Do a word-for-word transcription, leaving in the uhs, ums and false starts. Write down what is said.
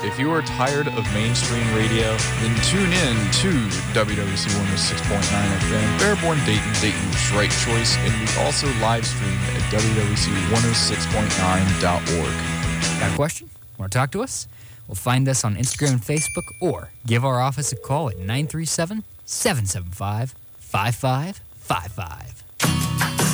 If you are tired of mainstream radio, then tune in to W W C one oh six point nine F M, Fairborn, Dayton, Dayton's right choice, and we also live stream at W W C one oh six point nine dot org. Got a question? Want to talk to us? Well, find us on Instagram and Facebook, or give our office a call at nine three seven, seven seven five, five five five five.